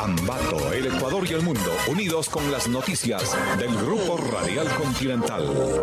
Ambato, el Ecuador y el mundo, unidos con las noticias del Grupo Radial Continental.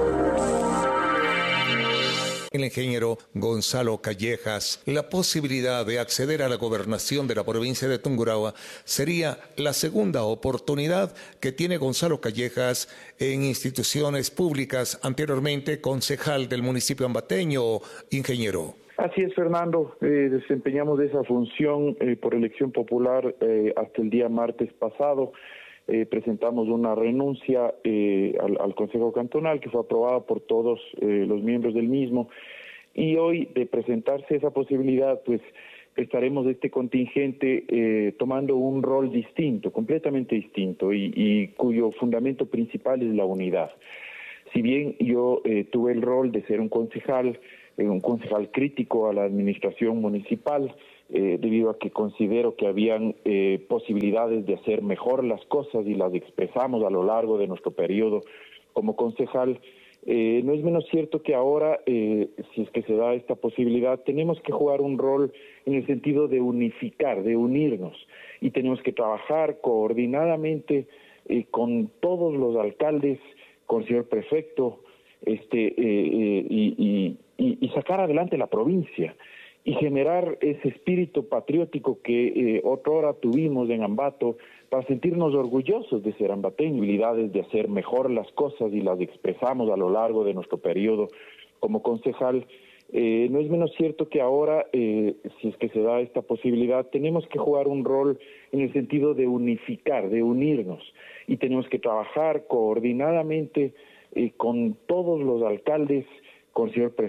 El ingeniero Gonzalo Callejas, la posibilidad de acceder a la gobernación de la provincia de Tungurahua sería la segunda oportunidad que tiene Gonzalo Callejas en instituciones públicas, anteriormente concejal del municipio ambateño, ingeniero. Así es, Fernando. Desempeñamos esa función por elección popular hasta el día martes pasado. Presentamos una renuncia al Consejo Cantonal que fue aprobada por todos los miembros del mismo, y hoy, de presentarse esa posibilidad, pues estaremos este contingente tomando un rol distinto, completamente distinto, y cuyo fundamento principal es la unidad. Si bien yo tuve el rol de ser un concejal crítico a la administración municipal, debido a que considero que habían posibilidades de hacer mejor las cosas y las expresamos a lo largo de nuestro periodo como concejal, no es menos cierto que ahora, si es que se da esta posibilidad, tenemos que jugar un rol en el sentido de unificar, de unirnos, y tenemos que trabajar coordinadamente con todos los alcaldes, con el señor prefecto, y sacar adelante la provincia y generar ese espíritu patriótico que otrora tuvimos en Ambato, para sentirnos orgullosos de ser ambateños, habilidades de hacer mejor las cosas, y las expresamos a lo largo de nuestro periodo como concejal. No es menos cierto que ahora, si es que se da esta posibilidad, tenemos que jugar un rol en el sentido de unificar, de unirnos, y tenemos que trabajar coordinadamente con todos los alcaldes, con el señor prefecto,